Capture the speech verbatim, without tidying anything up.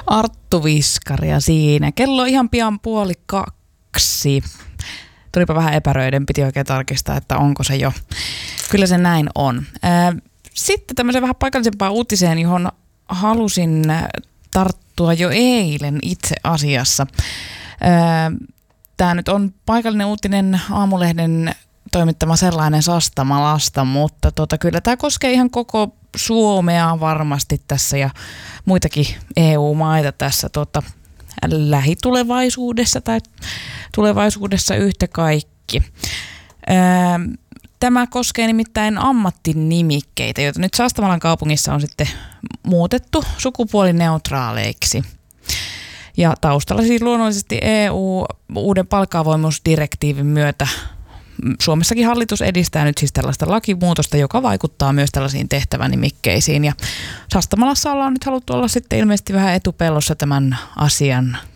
Arttu Viskaria siinä. Kello on ihan pian puoli kaksi. Tulipa vähän epäröiden, piti oikein tarkistaa, että onko se jo. Kyllä se näin on. Sitten tämmöisen vähän paikallisempaan uutiseen, johon halusin tarttua jo eilen itse asiassa. Tämä nyt on paikallinen uutinen Aamulehden toimittama sellainen Sastamalasta, mutta tota, kyllä tämä koskee ihan koko Suomea varmasti tässä ja muitakin E U-maita tässä tota, lähitulevaisuudessa tai tulevaisuudessa yhtä kaikki. Tämä koskee nimittäin ammattinimikkeitä, joita nyt Sastamalan kaupungissa on sitten muutettu sukupuolineutraaleiksi. Ja taustalla siis luonnollisesti E U uuden palkka-avoimuusdirektiivin myötä Suomessakin hallitus edistää nyt siis tällaista lakimuutosta, joka vaikuttaa myös tällaisiin tehtävänimikkeisiin. Ja Sastamalassa ollaan nyt haluttu olla sitten ilmeisesti vähän etupellossa tämän asian